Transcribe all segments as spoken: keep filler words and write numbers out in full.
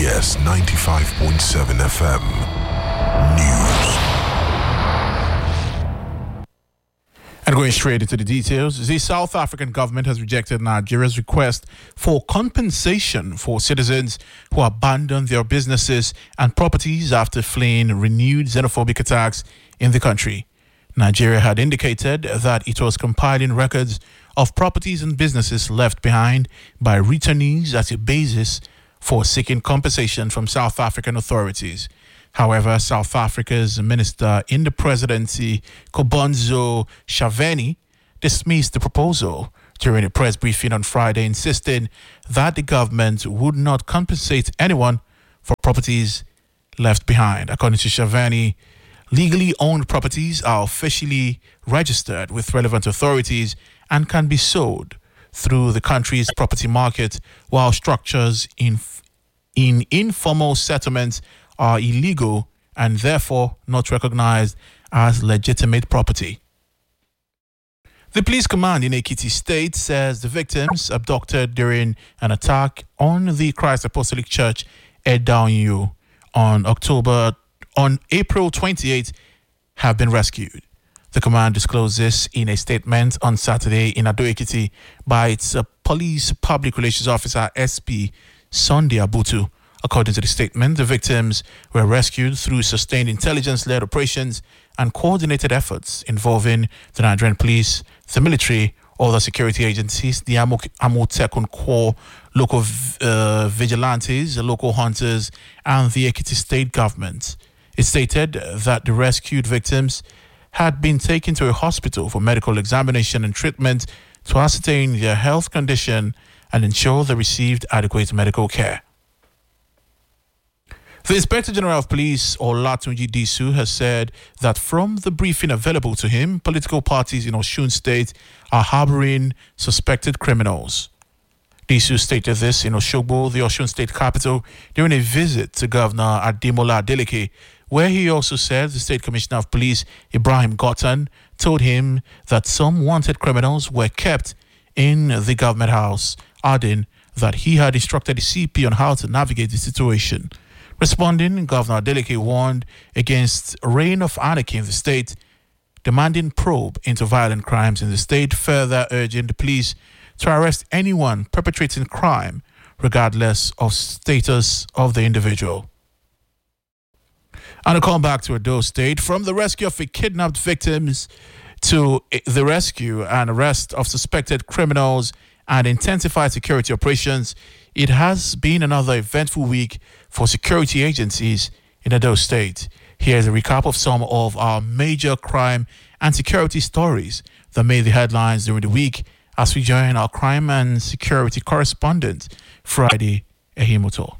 S ninety-five point seven F M. News. And going straight into the details, the South African government has rejected Nigeria's request for compensation for citizens who abandoned their businesses and properties after fleeing renewed xenophobic attacks in the country. Nigeria had indicated that it was compiling records of properties and businesses left behind by returnees as a basis for seeking compensation from South African authorities. However, South Africa's minister in the presidency, Kobonzo Shaveni, dismissed the proposal during a press briefing on Friday, insisting that the government would not compensate anyone for properties left behind. According to Shaveni, legally owned properties are officially registered with relevant authorities and can be sold through the country's property market, while structures in, in informal settlements are illegal and therefore not recognized as legitimate property. The police command in Ekiti State says the victims abducted during an attack on the Christ Apostolic Church Edaunyu on October on April twenty-eighth have been rescued. The command disclosed this in a statement on Saturday in Ado Ekiti by its uh, police public relations officer S P Sunday Abutu. According to the statement, the victims were rescued through sustained intelligence-led operations and coordinated efforts involving the Nigerian police, the military, other security agencies, the Amotekun Corps, local uh, vigilantes, local hunters, and the Ekiti state government. It stated that the rescued victims had been taken to a hospital for medical examination and treatment to ascertain their health condition and ensure they received adequate medical care. The Inspector General of Police, Olatunji Disu, has said that from the briefing available to him, political parties in Osun State are harboring suspected criminals. Disu stated this in Osogbo, the Osun State capital, during a visit to Governor Ademola Adeleke, where he also said the State Commissioner of Police, Ibrahim Gottan, told him that some wanted criminals were kept in the government house, adding that he had instructed the C P on how to navigate the situation. Responding, Governor Adeleke warned against a reign of anarchy in the state, demanding probe into violent crimes in the state, further urging the police to arrest anyone perpetrating crime, regardless of status of the individual. And to come back to Edo State, from the rescue of kidnapped victims to the rescue and arrest of suspected criminals and intensified security operations, it has been another eventful week for security agencies in Edo State. Here's a recap of some of our major crime and security stories that made the headlines during the week as we join our crime and security correspondent, Friday Ehimoto.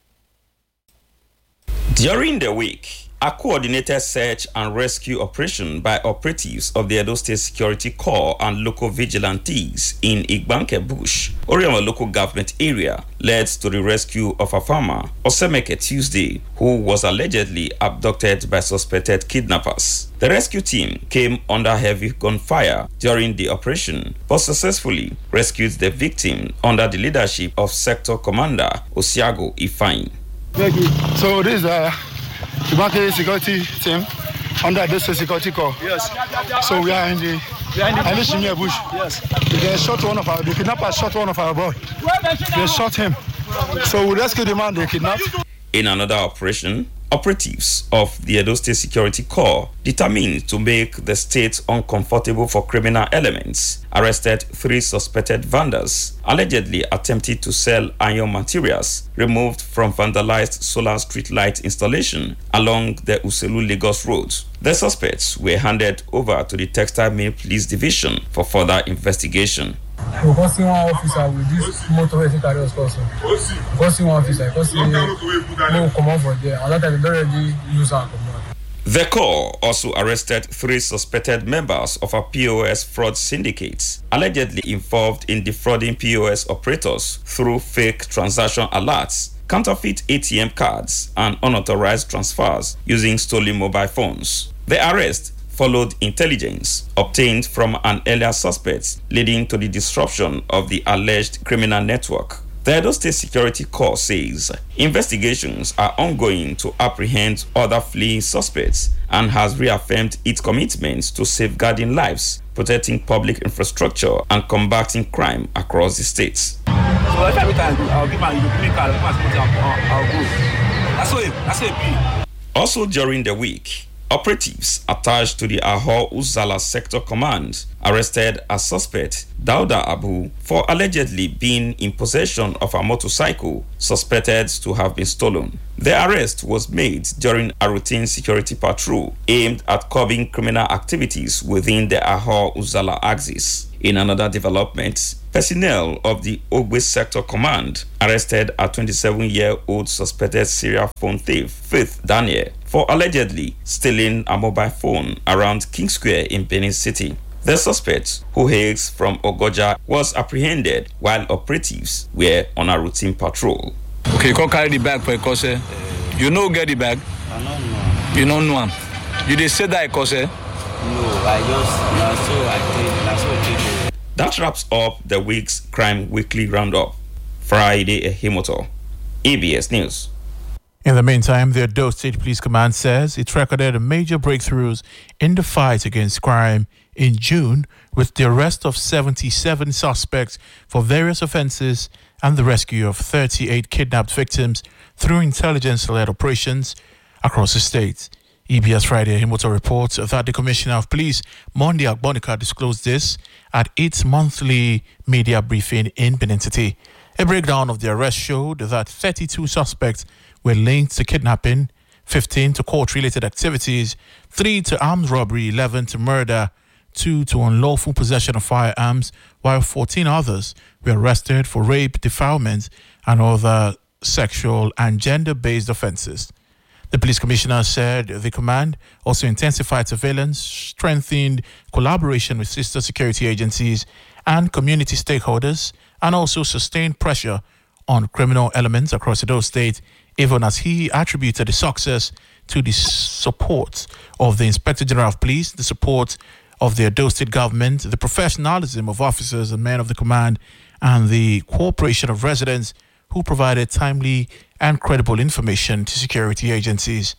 During the week, a coordinated search and rescue operation by operatives of the Edo State Security Corps and local vigilantes in Igbanke Bush, Oriama local government area, led to the rescue of a farmer, Osemeke Tuesday, who was allegedly abducted by suspected kidnappers. The rescue team came under heavy gunfire during the operation, but successfully rescued the victim under the leadership of Sector Commander Osiago Ifeanyi. Thank you. So this is a Igbanke security team under this security corps. Yes. So we are in the Shimia Bush. Yes. They shot one of our the kidnappers shot one of our boys. They shot him. So we rescued the man they kidnapped. In another operation, operatives of the Edo State Security Corps, determined to make the state uncomfortable for criminal elements, arrested three suspected vendors allegedly attempted to sell iron materials removed from vandalized solar street light installation along the Uselu Lagos Road. The suspects were handed over to the Textile Mill Police Division for further investigation. Because see one officer with this motor carry us also. Because see one officer, because see no come on for there. And that time they already use our command. The Corps also arrested three suspected members of a P O S fraud syndicate, allegedly involved in defrauding P O S operators through fake transaction alerts, counterfeit A T M cards, and unauthorized transfers using stolen mobile phones. The arrest followed intelligence obtained from an earlier suspect, leading to the disruption of the alleged criminal network. The Edo State Security Corps says investigations are ongoing to apprehend other fleeing suspects and has reaffirmed its commitment to safeguarding lives, protecting public infrastructure, and combating crime across the states. So every time I'll give my European card, I'll go. That's what it, that's what it be. Also during the week, operatives attached to the Ahor Uzala Sector Command arrested a suspect, Dauda Abu, for allegedly being in possession of a motorcycle suspected to have been stolen. The arrest was made during a routine security patrol aimed at curbing criminal activities within the Ahor Uzala axis. In another development, personnel of the Ogbe Sector Command arrested a twenty-seven-year-old suspected serial phone thief, Faith Daniel, for allegedly stealing a mobile phone around King Square in Benin City. The suspect, who hails from Ogoja, was apprehended while operatives were on a routine patrol. Okay, you can carry the bag for a cause. You know get the bag? I don't know. You don't know him? You just said that cause? No, I just, that's so I did, that's what I did. That wraps up the week's Crime Weekly Roundup. Friday, Ehimoto, A B S News. In the meantime, the Edo State Police Command says it recorded major breakthroughs in the fight against crime in June with the arrest of seventy-seven suspects for various offenses and the rescue of thirty-eight kidnapped victims through intelligence-led operations across the state. E B S Friday Ehimoto reports that the Commissioner of Police, Monday Agbonika, disclosed this at its monthly media briefing in Benin City. A breakdown of the arrest showed that thirty-two suspects were linked to kidnapping, fifteen to court-related activities, three to armed robbery, eleven to murder, two to unlawful possession of firearms, while fourteen others were arrested for rape, defilement, and other sexual and gender-based offenses. The police commissioner said the command also intensified surveillance, strengthened collaboration with sister security agencies and community stakeholders, and also sustained pressure on criminal elements across Edo State, even as he attributed the success to the support of the Inspector General of Police, the support of the Edo State government, the professionalism of officers and men of the command, and the cooperation of residents who provided timely and credible information to security agencies.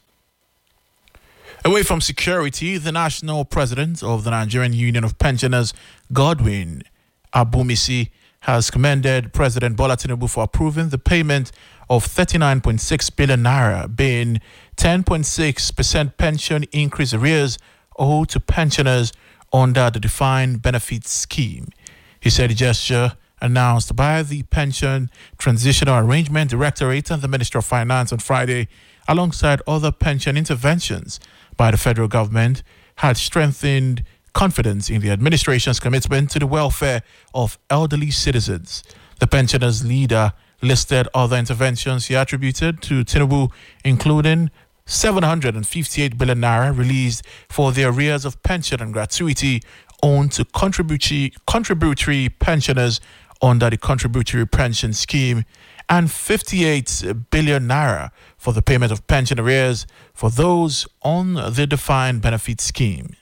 Away from security, the national president of the Nigerian Union of Pensioners, Godwin Abumisi, has commended President Bola Tinubu for approving the payment of thirty-nine point six billion naira, being ten point six percent pension increase arrears owed to pensioners under the defined benefit scheme. He said the gesture, announced by the Pension Transitional Arrangement Directorate and the Ministry of Finance on Friday, alongside other pension interventions by the federal government, had strengthened confidence in the administration's commitment to the welfare of elderly citizens. The pensioners' leader listed other interventions he attributed to Tinubu, including seven hundred fifty-eight billion naira released for the arrears of pension and gratuity owed to contributory, contributory pensioners under the contributory pension scheme, and fifty-eight billion naira for the payment of pension arrears for those on the defined benefit scheme.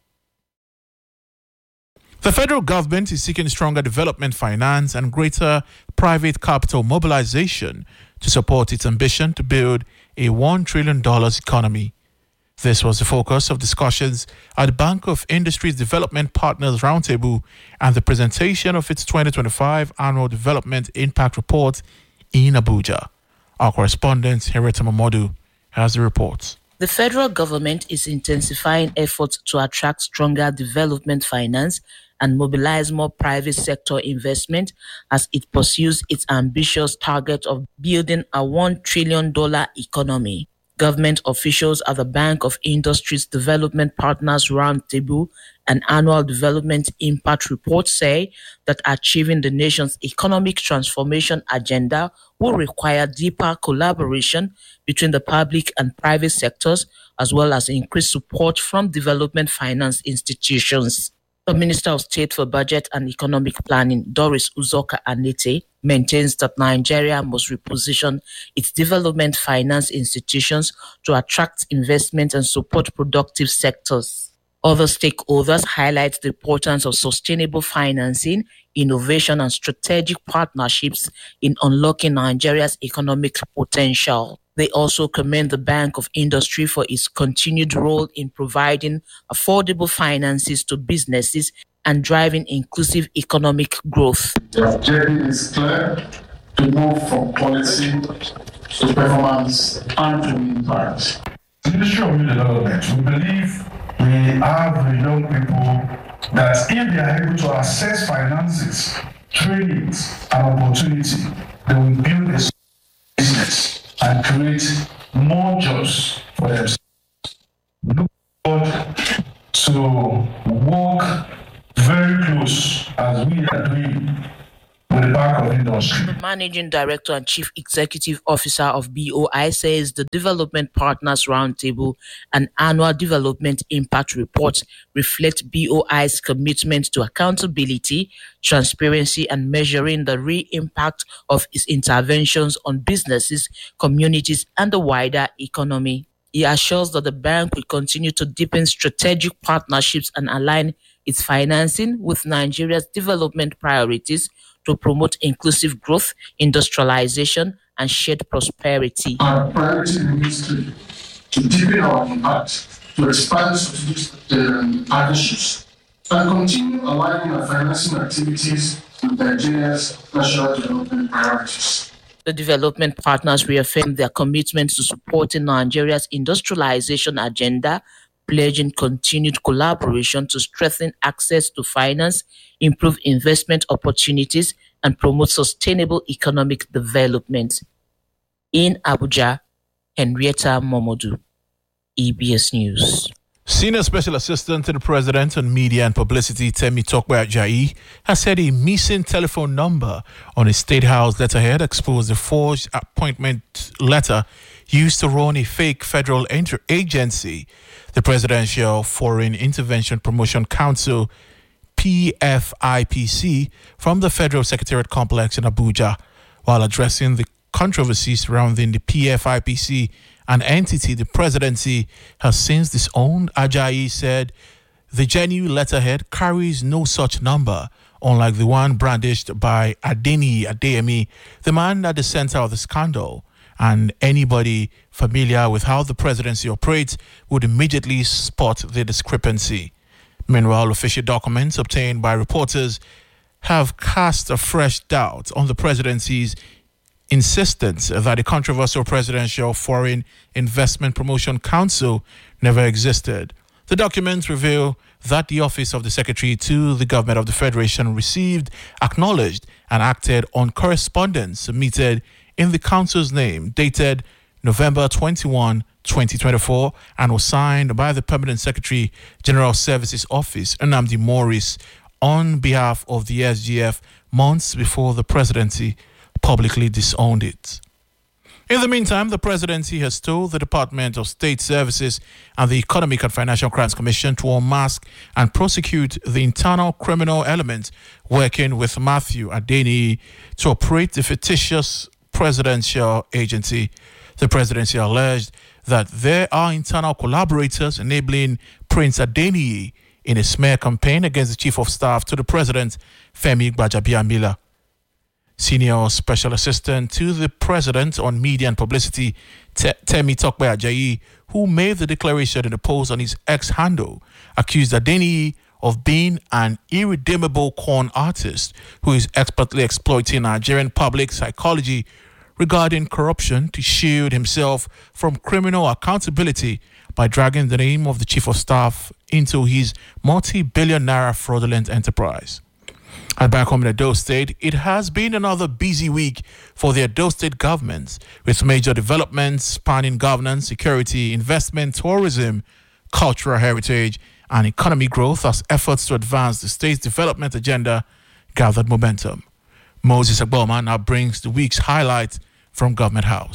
The federal government is seeking stronger development finance and greater private capital mobilization to support its ambition to build a one trillion dollars economy. This was the focus of discussions at the Bank of Industry's Development Partners Roundtable and the presentation of its twenty twenty-five Annual Development Impact Report in Abuja. Our correspondent, Henrietta Mamodu, has the report. The federal government is intensifying efforts to attract stronger development finance and mobilize more private sector investment as it pursues its ambitious target of building a one trillion dollars economy. Government officials at the Bank of Industry's Development Partners Roundtable and Annual Development Impact Report say that achieving the nation's economic transformation agenda will require deeper collaboration between the public and private sectors, as well as increased support from development finance institutions. The Minister of State for Budget and Economic Planning, Doris Uzoka Anete, maintains that Nigeria must reposition its development finance institutions to attract investment and support productive sectors. Other stakeholders highlight the importance of sustainable financing, innovation, and strategic partnerships in unlocking Nigeria's economic potential. They also commend the Bank of Industry for its continued role in providing affordable finances to businesses and driving inclusive economic growth. The objective is clear: to move from policy to performance and to impact. The Ministry of Youth Development, we believe we have young people that if they are able to access finances, trainings, and opportunity, they will build a business and create more jobs for themselves. Look forward to work very close as we are doing with the Bank of Industry. Managing Director and Chief Executive Officer of B O I says the Development Partners Roundtable and Annual Development Impact Report reflect B O I's commitment to accountability, transparency, and measuring the real impact of its interventions on businesses, communities, and the wider economy. He assures that the bank will continue to deepen strategic partnerships and align its financing with Nigeria's development priorities to promote inclusive growth, industrialization, and shared prosperity. Our priority remains clear: to deepen our impact, to expand strategic um, partnerships, and continue aligning our financing activities with Nigeria's national development priorities. The development partners reaffirmed their commitment to supporting Nigeria's industrialization agenda, pledging continued collaboration to strengthen access to finance, improve investment opportunities, and promote sustainable economic development. In Abuja, Henrietta Momodu, E B S News. Senior Special Assistant to the President on Media and Publicity, Temi Tokwe Ajayi, has said a missing telephone number on a State House letterhead exposed a forged appointment letter used to run a fake federal inter- agency. The Presidential Foreign Intervention Promotion Council, P F I P C, from the Federal Secretariat Complex in Abuja, while addressing the controversy surrounding the P F I P C, an entity the presidency has since disowned. Ajayi said the genuine letterhead carries no such number, unlike the one brandished by Adeni Adeyemi, the man at the center of the scandal. And anybody familiar with how the presidency operates would immediately spot the discrepancy. Meanwhile, official documents obtained by reporters have cast a fresh doubt on the presidency's insistence that the controversial Presidential Foreign Investment Promotion Council never existed. The documents reveal that the Office of the Secretary to the Government of the Federation received, acknowledged, and acted on correspondence submitted in the Council's name, dated November twenty-first, twenty twenty-four, and was signed by the Permanent Secretary, General Services Office, Nnamdi Morris, on behalf of the S G F months before the presidency publicly disowned it. In the meantime, the presidency has told the Department of State Services and the Economic and Financial Crimes Commission to unmask and prosecute the internal criminal element working with Matthew Adeni to operate the fictitious presidential agency. The presidency alleged that there are internal collaborators enabling Prince Adeni in a smear campaign against the Chief of Staff to the President, Femi Gbajabiamila. Senior Special Assistant to the President on Media and Publicity, Te- Temi Tokwe Ajayi, who made the declaration in a post on his X handle, accused Adeni of being an irredeemable con artist who is expertly exploiting Nigerian public psychology regarding corruption to shield himself from criminal accountability by dragging the name of the Chief of Staff into his multi-billion naira fraudulent enterprise. And back home in Edo State, it has been another busy week for the Edo State government, with major developments spanning governance, security, investment, tourism, cultural heritage, and economy growth as efforts to advance the state's development agenda gathered momentum. Moses Agboma now brings the week's highlight from Government House.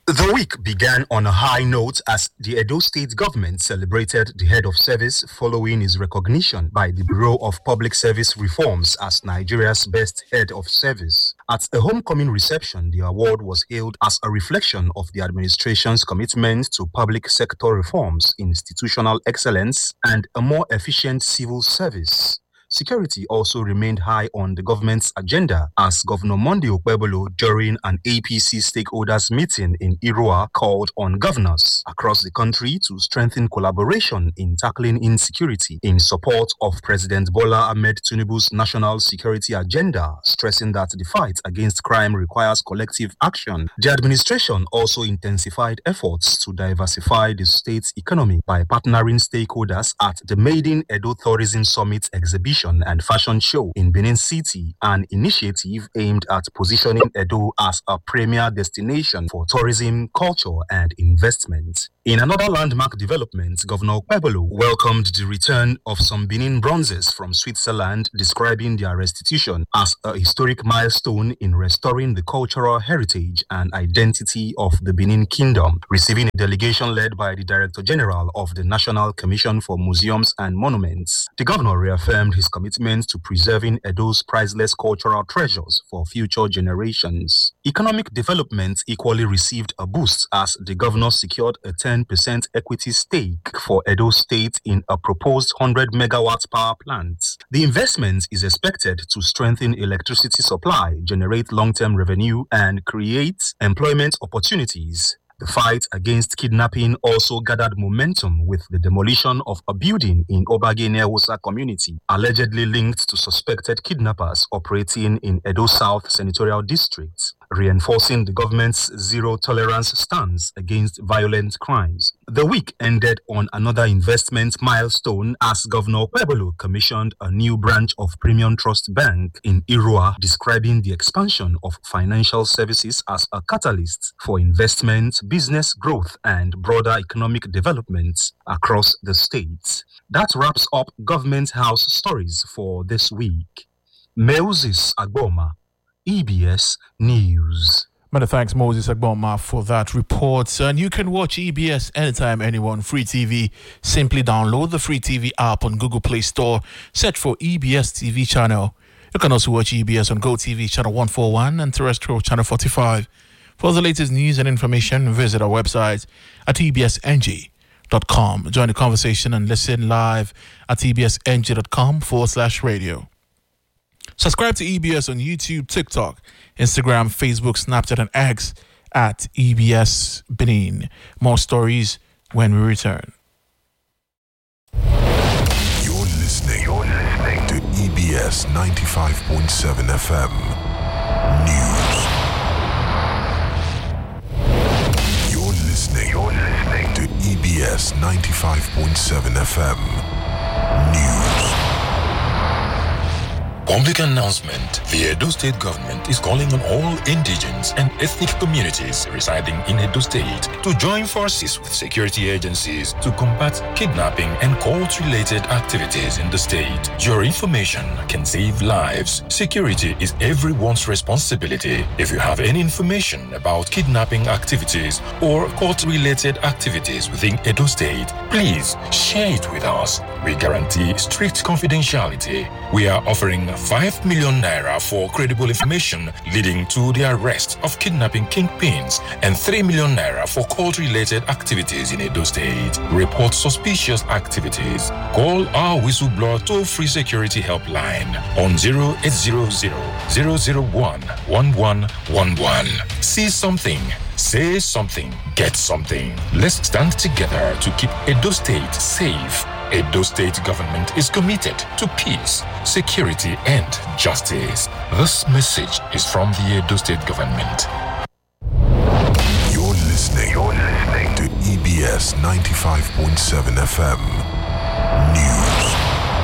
The week began on a high note as the Edo State government celebrated the head of service following his recognition by the Bureau of Public Service Reforms as Nigeria's best head of service. At a homecoming reception, the award was hailed as a reflection of the administration's commitment to public sector reforms, institutional excellence, and a more efficient civil service. Security also remained high on the government's agenda as Governor Monday Okpebholo, during an A P C stakeholders meeting in Irua, called on governors across the country to strengthen collaboration in tackling insecurity in support of President Bola Ahmed Tinubu's national security agenda, stressing that the fight against crime requires collective action. The administration also intensified efforts to diversify the state's economy by partnering stakeholders at the Maiden Edo Tourism Summit exhibition and fashion show in Benin City, an initiative aimed at positioning Edo as a premier destination for tourism, culture, and investment. In another landmark development, Governor Okpebholo welcomed the return of some Benin bronzes from Switzerland, describing their restitution as a historic milestone in restoring the cultural heritage and identity of the Benin Kingdom. Receiving a delegation led by the Director General of the National Commission for Museums and Monuments, the governor reaffirmed his commitment to preserving Edo's priceless cultural treasures for future generations. Economic development equally received a boost as the governor secured a ten percent equity stake for Edo State in a proposed one hundred megawatt power plant. The investment is expected to strengthen electricity supply, generate long-term revenue, and create employment opportunities. The fight against kidnapping also gathered momentum with the demolition of a building in Obage Nehusa community, allegedly linked to suspected kidnappers operating in Edo South Senatorial District, reinforcing the government's zero-tolerance stance against violent crimes. The week ended on another investment milestone as Governor Okpebholo commissioned a new branch of Premium Trust Bank in Irua, describing the expansion of financial services as a catalyst for investment, business growth, and broader economic development across the state. That wraps up Government House stories for this week. Moses Agboma, E B S News. Many thanks, Moses Agboma, for that report. And you can watch E B S anytime, anywhere on Free T V. Simply download the Free T V app on Google Play Store. Search for E B S T V channel. You can also watch E B S on GoTV channel one forty-one and terrestrial channel forty-five. For the latest news and information, visit our website at e b s n g dot com. Join the conversation and listen live at e b s n g dot com forward slash radio. Subscribe to E B S on YouTube, TikTok, Instagram, Facebook, Snapchat, and X at E B S Benin. More stories when we return. You're listening, You're listening to E B S ninety-five point seven F M News. You're listening, You're listening to E B S ninety-five point seven F M News. Public announcement. The Edo State government is calling on all indigenous and ethnic communities residing in Edo State to join forces with security agencies to combat kidnapping and cult-related activities in the state. Your information can save lives. Security is everyone's responsibility. If you have any information about kidnapping activities or cult-related activities within Edo State, please share it with us. We guarantee strict confidentiality. We are offering five million naira for credible information leading to the arrest of kidnapping kingpins and three million naira for cult-related activities in Edo State. Report suspicious activities. Call our whistleblower toll-free security helpline on zero eight zero zero, zero zero one, one one one one. See something. Say something. Get something. Let's stand together to keep Edo State safe. Edo State government is committed to peace, security, and justice. This message is from the Edo State government. You're listening, You're listening to E B S ninety-five point seven F M News.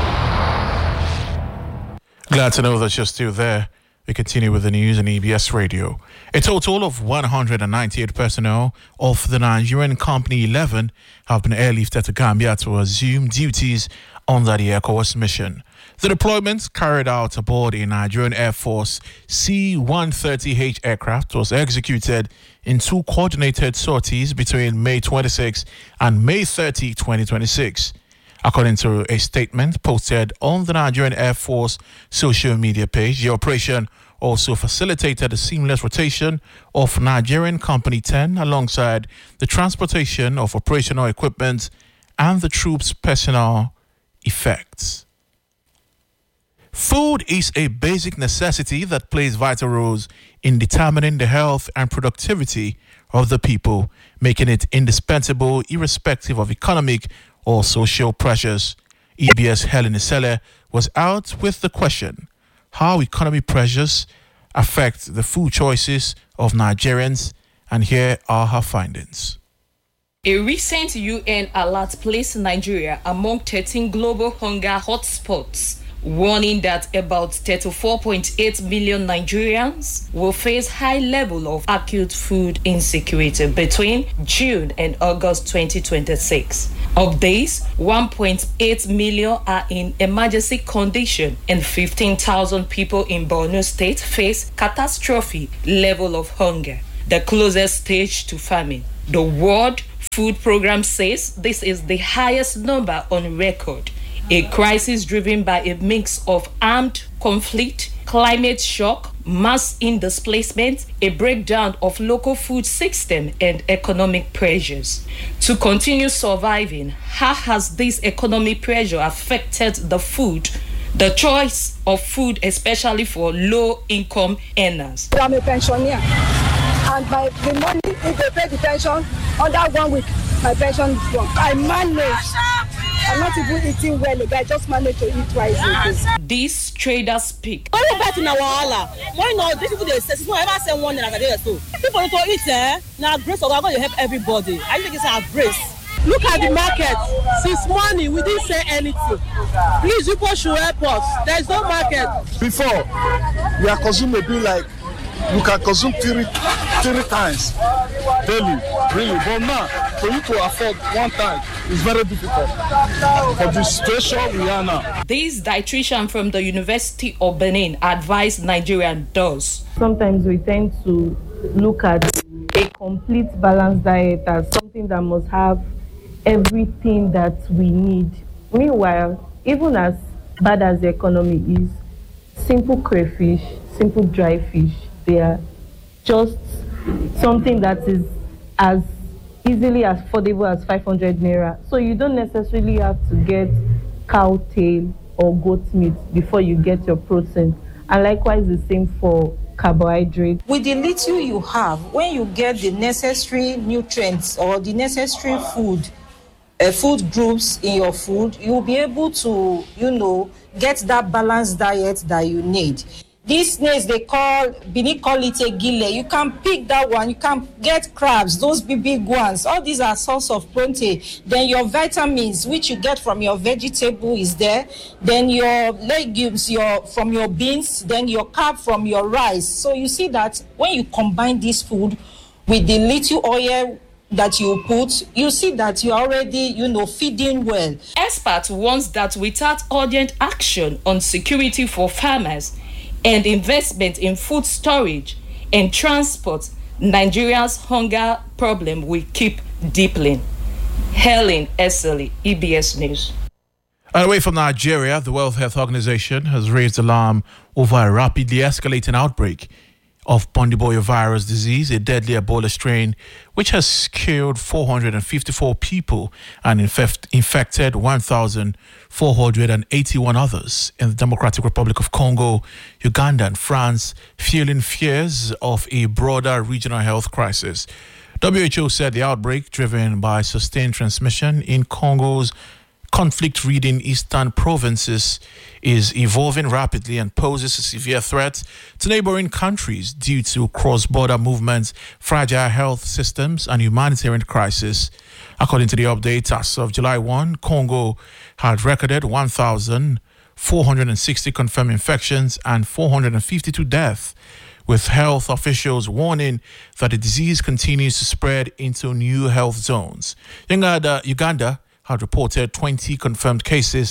Glad to know that you're still there. We continue with the news on E B S Radio. A total of one hundred ninety-eight personnel of the Nigerian Company eleven have been airlifted to Gambia to assume duties under the ECOWAS mission. The deployment carried out aboard a Nigerian Air Force C one thirty H aircraft was executed in two coordinated sorties between May twenty-sixth and May thirtieth, twenty twenty-six. According to a statement posted on the Nigerian Air Force social media page, the operation also facilitated the seamless rotation of Nigerian Company ten alongside the transportation of operational equipment and the troops' personnel effects. Food is a basic necessity that plays vital roles in determining the health and productivity of the people, making it indispensable irrespective of economic or social pressures. E B S Helen Isele was out with the question, how economic pressures affect the food choices of Nigerians, and here are her findings. A recent U N alert placed Nigeria among thirteen global hunger hotspots, warning that about thirty-four point eight million Nigerians will face high level of acute food insecurity between June and August twenty twenty-six. Of these, one point eight million are in emergency condition and fifteen thousand people in Borno State face catastrophic level of hunger, the closest stage to famine. The World Food Programme says this is the highest number on record. A crisis driven by a mix of armed conflict, climate shock, mass displacement, a breakdown of local food system, and economic pressures. To continue surviving, how has this economic pressure affected the food, the choice of food, especially for low-income earners? I'm a pensioner, and by the money, if they pay the pension, under one week, my pension is gone. I manage. I'm not even eating well, but I just manage to eat twice a day. These traders speak. Only back in our wala. Why not? These people they say, no ever say one naira day or so. People need to eat, eh? Now grace of God going to help everybody. I think it's our grace. Look at the market. Since morning, we didn't say anything. Please, people should help us. There is no market. Before, we are consuming maybe like you can consume three, three times daily, really. But now, for you to afford one time, it's very difficult. For the situation we are now. This dietitian from the University of Benin advised Nigerian does. Sometimes we tend to look at a complete balanced diet as something that must have everything that we need. Meanwhile, even as bad as the economy is, simple crayfish, simple dry fish, they are just something that is as easily affordable as five hundred naira. So you don't necessarily have to get cow tail or goat meat before you get your protein. And likewise the same for carbohydrate. With the little you have, when you get the necessary nutrients or the necessary food, uh, food groups in your food, you'll be able to, you know, get that balanced diet that you need. These snails, they call, Bini call it a gile. You can pick that one. You can get crabs, those big, big ones. All these are source of protein. Then your vitamins, which you get from your vegetable, is there. Then your legumes, your from your beans. Then your carb from your rice. So you see that when you combine this food with the little oil that you put, you see that you're already, you know, feeding well. Experts warns that without urgent action on security for farmers and investment in food storage and transport, Nigeria's hunger problem will keep deepening. Helen Eseli, E B S News. And away from Nigeria, the World Health Organization has raised alarm over a rapidly escalating outbreak of Bundibugyo virus disease, a deadly Ebola strain which has killed four hundred fifty-four people and infect, infected one thousand four hundred eighty-one others in the Democratic Republic of Congo, Uganda, and France, fueling fears of a broader regional health crisis. W H O said the outbreak, driven by sustained transmission in Congo's conflict-ridden eastern provinces, is evolving rapidly and poses a severe threat to neighboring countries due to cross-border movements, fragile health systems, and humanitarian crisis. According to the update, as of July first, Congo had recorded one thousand four hundred sixty confirmed infections and four hundred fifty-two deaths, with health officials warning that the disease continues to spread into new health zones. Uganda, Uganda had reported twenty confirmed cases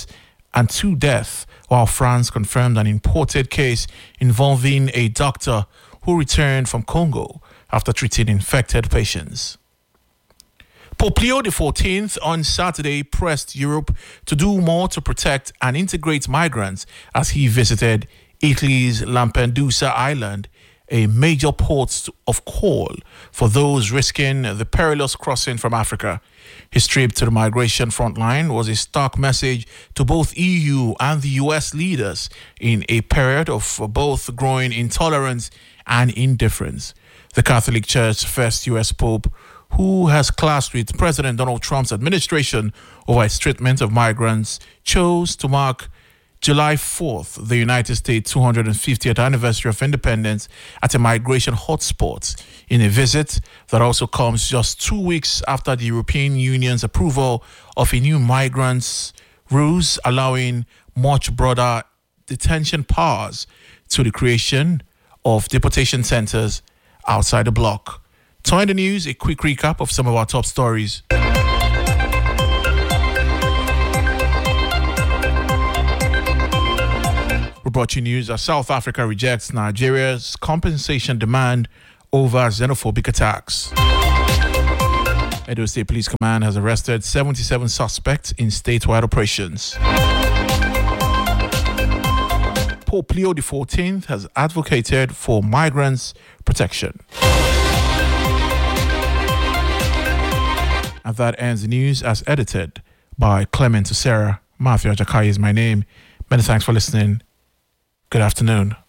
and two deaths, while France confirmed an imported case involving a doctor who returned from Congo after treating infected patients. Pope Leo the fourteenth on Saturday pressed Europe to do more to protect and integrate migrants as he visited Italy's Lampedusa island, a major port of call for those risking the perilous crossing from Africa. His trip to the migration front line was a stark message to both E U and the U S leaders in a period of both growing intolerance and indifference. The Catholic Church's first U S Pope, who has clashed with President Donald Trump's administration over its treatment of migrants, chose to mark July fourth, the United States' two hundred fiftieth anniversary of independence, at a migration hotspot, in a visit that also comes just two weeks after the European Union's approval of a new migrants' rules allowing much broader detention powers to the creation of deportation centers outside the bloc. So in the news, a quick recap of some of our top stories. We brought you news as South Africa rejects Nigeria's compensation demand over xenophobic attacks. Edo State Police Command has arrested seventy-seven suspects in statewide operations. Pope Leo the fourteenth has advocated for migrants' protection. And that ends the news as edited by Clement Sarah. Matthew Ajakai is my name. Many thanks for listening. Good afternoon.